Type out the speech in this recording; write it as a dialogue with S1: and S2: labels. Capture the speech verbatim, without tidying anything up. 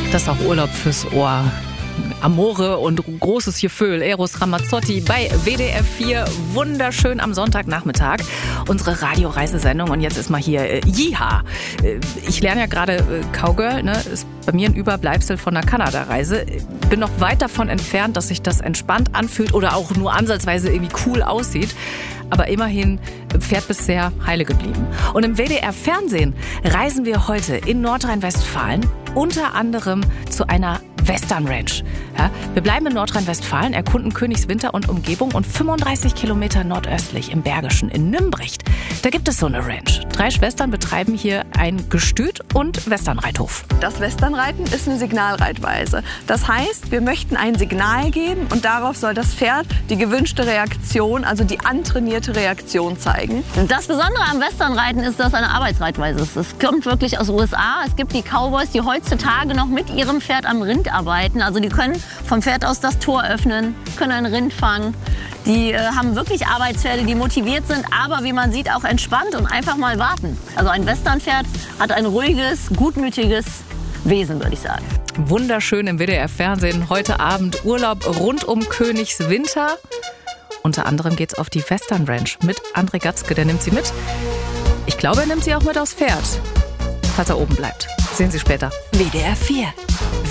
S1: Das ist auch Urlaub fürs Ohr. Amore und großes Gefühl. Eros Ramazzotti bei W D R vier. Wunderschön am Sonntagnachmittag. Unsere Radioreisesendung. Und jetzt ist mal hier äh, Jiha. Äh, ich lerne ja gerade äh, Cowgirl. Ne? Ist bei mir ein Überbleibsel von einer Kanada-Reise. Bin noch weit davon entfernt, dass sich das entspannt anfühlt oder auch nur ansatzweise irgendwie cool aussieht. Aber immerhin Pferd bisher heile geblieben. Und im W D R-Fernsehen reisen wir heute in Nordrhein-Westfalen unter anderem zu einer Western Ranch. Ja, wir bleiben in Nordrhein-Westfalen, erkunden Königswinter und Umgebung und fünfunddreißig Kilometer nordöstlich im Bergischen in Nümbrecht. Da gibt es so eine Ranch. Drei Schwestern betreiben hier ein Gestüt und Westernreithof.
S2: Das Westernreiten ist eine Signalreitweise. Das heißt, wir möchten ein Signal geben und darauf soll das Pferd die gewünschte Reaktion, also die antrainierte Reaktion zeigen.
S3: Das Besondere am Westernreiten ist, dass es eine Arbeitsreitweise ist. Es kommt wirklich aus den U S A. Es gibt die Cowboys, die heutzutage noch mit ihrem Pferd am Rind arbeiten. Also die können vom Pferd aus das Tor öffnen, können ein Rind fangen. Die äh, haben wirklich Arbeitspferde, die motiviert sind, aber wie man sieht auch entspannt und einfach mal warten. Also ein Westernpferd hat ein ruhiges, gutmütiges Wesen, würde ich sagen.
S1: Wunderschön im W D R-Fernsehen. Heute Abend Urlaub rund um Königswinter. Unter anderem geht's auf die Western Ranch mit André Gatzke. Der nimmt sie mit. Ich glaube, er nimmt sie auch mit aufs Pferd, falls er oben bleibt. Sehen Sie später.
S4: W D R vier.